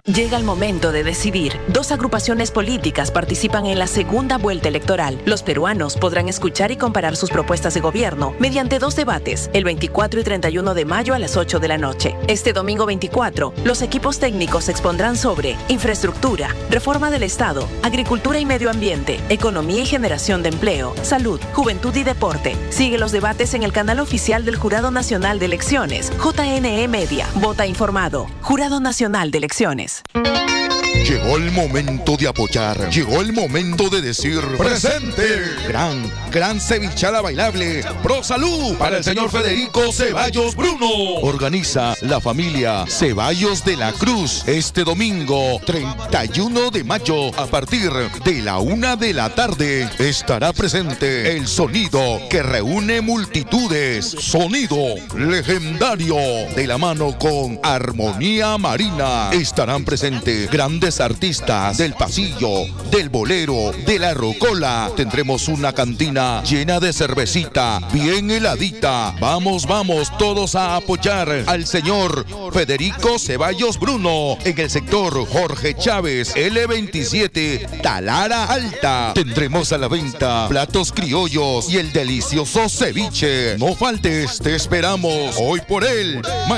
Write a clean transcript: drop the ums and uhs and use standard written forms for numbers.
Llega el momento de decidir. 2 agrupaciones políticas participan en la segunda vuelta electoral. Los peruanos podrán escuchar y comparar sus propuestas de gobierno mediante 2 debates, el 24 y 31 de mayo a las 8 de la noche. Este domingo 24, los equipos técnicos expondrán sobre infraestructura, reforma del Estado, agricultura y medio ambiente, economía y generación de empleo, salud, juventud y deporte. Sigue los debates en el canal oficial del Jurado Nacional de Elecciones, JNE Media. Vota informado. Jurado Nacional de Elecciones. Llegó el momento de apoyar. Llegó el momento de decir presente. Gran cevichada bailable Pro Salud para el señor Federico Ceballos Bruno. Organiza la familia Ceballos de la Cruz este domingo 31 de mayo a partir de la 1 de la tarde. Estará presente el sonido que reúne multitudes. Sonido legendario de la mano con Armonía Marina. Estarán presentes grandes artistas del pasillo, del bolero, de la rocola. Tendremos una cantina llena de cervecita, bien heladita. Vamos todos a apoyar al señor Federico Ceballos Bruno en el sector Jorge Chávez, L27, Talara Alta. Tendremos a la venta platos criollos y el delicioso ceviche. No faltes, te esperamos hoy por él.